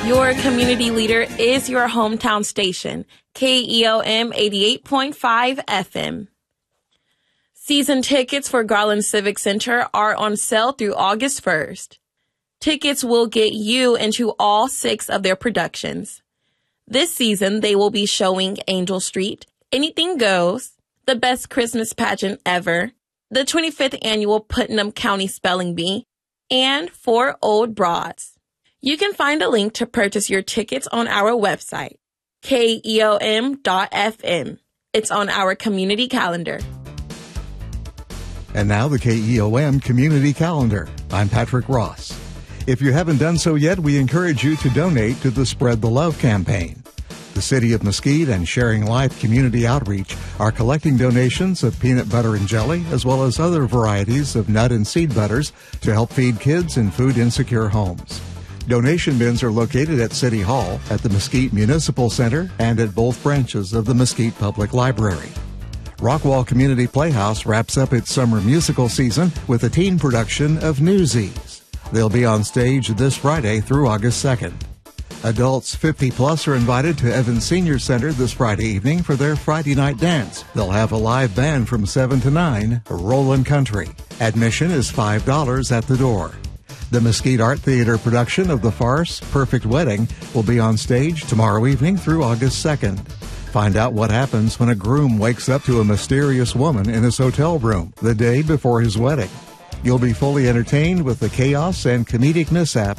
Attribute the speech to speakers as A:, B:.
A: Your community leader is your hometown station, KEOM 88.5 FM. Season tickets for Garland Civic Center are on sale through August 1st. Tickets will get you into all 6 of their productions. This season, they will be showing Angel Street, Anything Goes, The Best Christmas Pageant Ever, the 25th Annual Putnam County Spelling Bee, and 4 Old Broads. You can find a link to purchase your tickets on our website, keom.fm. It's on our community calendar.
B: And now the KEOM Community Calendar. I'm Patrick Ross. If you haven't done so yet, we encourage you to donate to the Spread the Love campaign. The City of Mesquite and Sharing Life Community Outreach are collecting donations of peanut butter and jelly, as well as other varieties of nut and seed butters to help feed kids in food-insecure homes. Donation bins are located at City Hall, at the Mesquite Municipal Center, and at both branches of the Mesquite Public Library. Rockwall Community Playhouse wraps up its summer musical season with a teen production of Newsies. They'll be on stage this Friday through August 2nd. Adults 50-plus are invited to Evans Senior Center this Friday evening for their Friday night dance. They'll have a live band from 7 to 9, Rollin' Country. Admission is $5 at the door. The Mesquite Art Theater production of the farce Perfect Wedding will be on stage tomorrow evening through August 2nd. Find out what happens when a groom wakes up to a mysterious woman in his hotel room the day before his wedding. You'll be fully entertained with the chaos and comedic mishap